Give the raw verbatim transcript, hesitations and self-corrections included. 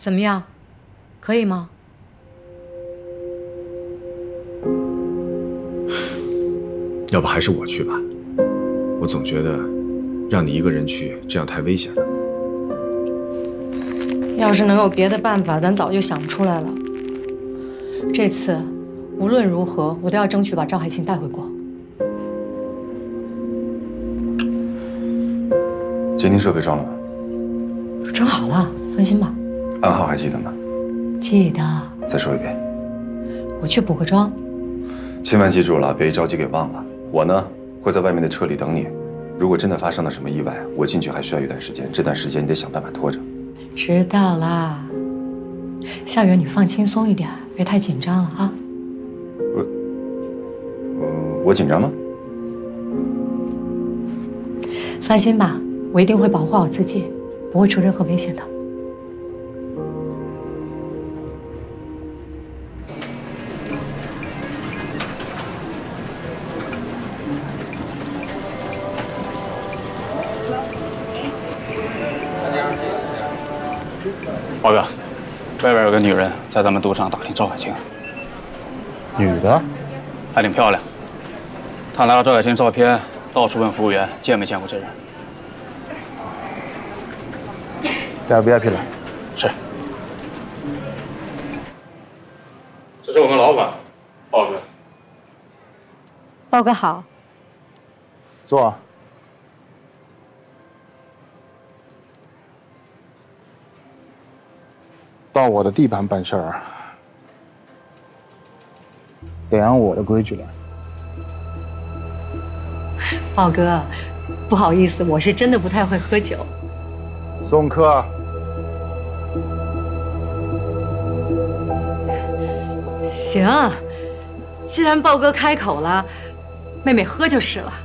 怎么样，可以吗？ 要不还是我去吧，我总觉得让你一个人去这样太危险了。 要是能有别的办法，咱早就想出来了。这次无论如何，我都要争取把赵海清带回国。 监听设备装了吗？ 装好了，放心吧。 暗号还记得吗？ 记得。 再说一遍。 我去补个妆。 千万记住了，别一着急给忘了。我呢，会在外面的车里等你。如果真的发生了什么意外，我进去还需要一段时间，这段时间你得想办法拖着。 知道啦。夏远，你放轻松一点，别太紧张了啊。 我，嗯，我紧张吗？ 放心吧，我一定会保护好自己，不会出任何危险的。 华哥，外边有个女人在咱们赌场打听赵海清。 女的， 还挺漂亮。她拿了赵海清照片，到处问服务员见没见过这人。 带 V I P 来。 是。这是我们老板，豹哥。 豹哥好。 坐。到我的地盘办事儿，得按我的规矩来。 豹哥，不好意思，我是真的不太会喝酒。 送客。 行，既然豹哥开口了，妹妹喝就是了。